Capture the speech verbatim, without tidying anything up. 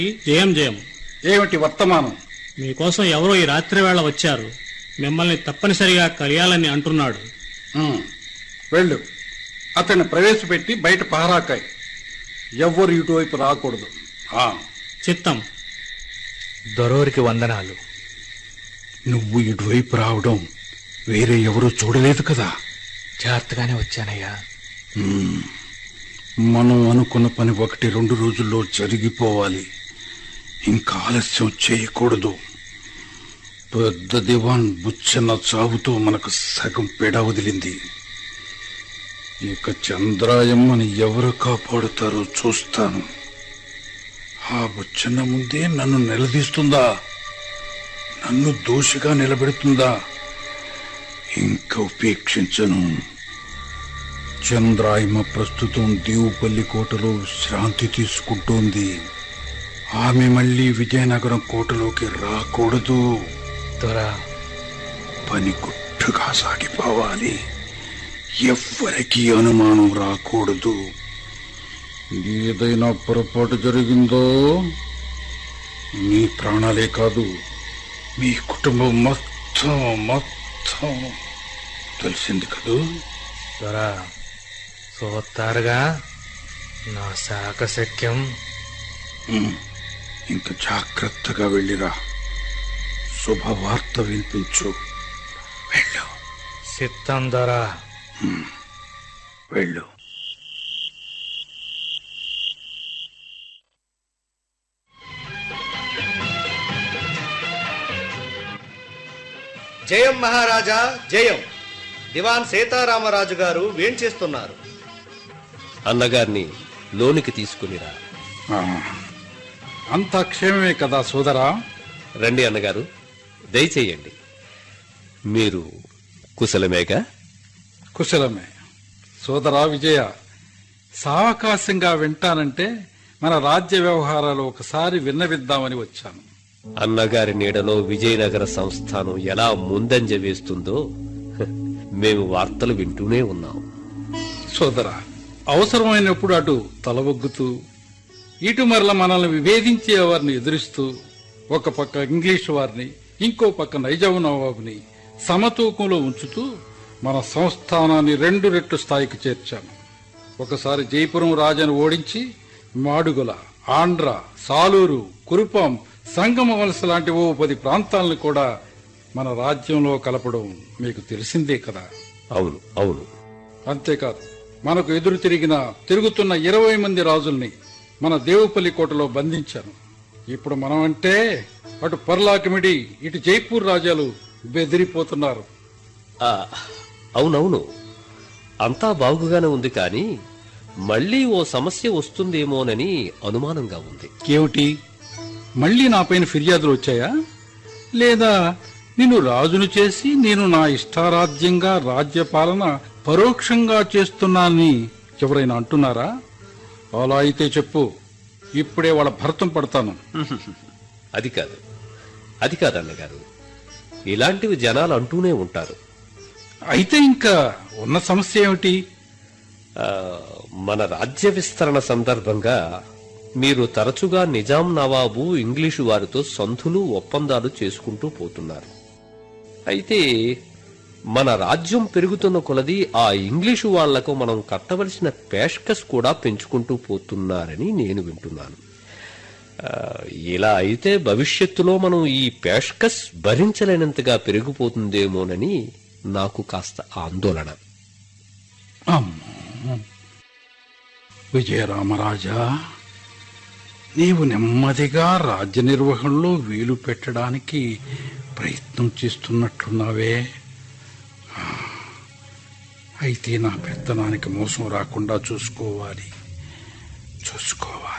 జయం జయం. ఏమిటి వర్తమానం? మీకోసం ఎవరో ఈ రాత్రి వేళ వచ్చారు. మిమ్మల్ని తప్పనిసరిగా కలియాలని అంటున్నాడు. ఉమ్, వెళ్ళు. అతన్ని ప్రవేశపెట్టి బయట పహరాకాయ్. ఎవ్వరు ఇటువైపు రాకూడదు. ఆ, చిత్తం. దొరవరికి వందనాలు. నువ్వు ఇటువైపు రావడం వేరే ఎవరూ చూడలేదు కదా. జాగ్రత్తగానే వచ్చానయ్యా. ఉమ్, మనం అనుకున్న పని ఒకటి రెండు రోజుల్లో జరిగిపోవాలి. ఇంకా ఆలస్యం చేయకూడదు. పెద్ద దివాన్ బుచ్చన్న చావుతో మనకు సగం పేడ వదిలింది. ఇక చంద్రాయమ్మని ఎవరు కాపాడుతారో చూస్తాను. ఆ బుచ్చన్న ముందే నన్ను నిలదీస్తుందా? నన్ను దోషిగా నిలబెడుతుందా? ఇంకా ఉపేక్షించను. చంద్రాయమ్మ ప్రస్తుతం దేవుపల్లి కోటలో శాంతి తీసుకుంటోంది. ఆమె మళ్ళీ విజయనగరం కోటలోకి రాకూడదు. దొర, పని గుట్టుగా సాగిపోవాలి. ఎవ్వరికీ అనుమానం రాకూడదు. ఏదైనా పొరపాటు జరిగిందో మీ ప్రాణాలే కాదు, మీ కుటుంబం మొత్తం మొత్తం తెలిసింది కదూ. దొర, చూస్తారుగా నా శాకశక్యం. ఉమ్, ఇంక జాగ్రత్తగా వెళ్ళిరా. శుభవార్త వినిపించు. వెళ్ళు. చిత్తం దొర. వెళ్ళు. జయం మహారాజా జయం. దివాన్ సీతారామరాజు గారు వేంచేస్తున్నారు. అన్నగారిని లోనికి తీసుకునిరా. ఆ, అంతా క్షేమమే కదా సోదరా? రండి అన్నగారు, దయచేయండి. మీరు కుశలమేగా? కుశలమే సోదరా విజయ. సావకాశంగా వింటానంటే మన రాజ్య వ్యవహారాలు ఒకసారి విన్నవిద్దామని వచ్చాను. అన్నగారి నీడలో విజయనగర సంస్థానం ఎలా ముందంజ వేస్తుందో హ, మేము వార్తలు వింటూనే ఉన్నాం. సోదరా, అవసరమైనప్పుడు అటు తలవొగ్గుతూ ఇటు మరల మనల్ని విభేదించే వారిని ఎదురిస్తూ, ఒక పక్క ఇంగ్లీష్ వారిని ఇంకో పక్క నైజాం నవాబుని సమతూకంలో ఉంచుతూ మన సంస్థానాన్ని రెండు రెట్లు స్థాయికి చేర్చాము. ఒకసారి జైపురం రాజాను ఓడించి మాడుగుల, ఆంధ్ర, సాలూరు, కురుపాం, సంగమ వలస లాంటి ఓ పది ప్రాంతాలను కూడా మన రాజ్యంలో కలపడం మీకు తెలిసిందే కదా. అవును అవును. అంతేకాదు, మనకు ఎదురు తిరిగిన తిరుగుతున్న ఇరవై మంది రాజుల్ని మన దేవుపల్లి కోటలో బంధించాను. ఇప్పుడు మనం అంటే అటు పర్లాకిమిడి, ఇటు జైపూర్ రాజాలు బెదిరిపోతున్నారు. ఆ, అవునవును, అంతా బాగుగానే ఉంది, కానీ మళ్ళీ ఓ సమస్య వస్తుందేమోనని అనుమానంగా ఉంది. ఏమిటి? మళ్ళీ నాపైన ఫిర్యాదులు వచ్చాయా? లేదా నిన్ను రాజును చేసి నేను నా ఇష్టారాజ్యంగా రాజ్యపాలన పరోక్షంగా చేస్తున్నానని ఎవరైనా అంటున్నారా? అలా అయితే చెప్పు, ఇప్పుడే వాళ్ళ భర్తం పడతాను. అది కాదు అది కాదు అన్నగారు, ఇలాంటివి జనాలు అంటూనే ఉంటారు. అయితే ఇంకా ఉన్న సమస్య ఏమిటి? ఆ, మన రాజ్య విస్తరణ సందర్భంగా మీరు తరచుగా నిజాం నవాబు ఇంగ్లీషు వారితో సంధులు, ఒప్పందాలు చేసుకుంటూ పోతున్నారు. అయితే మన రాజ్యం పెరుగుతున్న కొలది ఆ ఇంగ్లీషు వాళ్లకు మనం కట్టవలసిన పేష్కస్ కూడా పెంచుకుంటూ పోతున్నారని నేను వింటున్నాను. ఆ, ఇలా అయితే భవిష్యత్తులో మనం ఈ పేష్కస్ భరించలేనంతగా పెరిగిపోతుందేమోనని నాకు కాస్త ఆందోళన. అమ్మో, విజయరామరాజా, నీవు నెమ్మదిగా రాజ్య నిర్వహణలో వీలు పెట్టడానికి ప్రయత్నం చేస్తున్నట్లున్నావే. అయితే నా పెత్తనానికి మోసం రాకుండా చూసుకోవాలి చూసుకోవాలి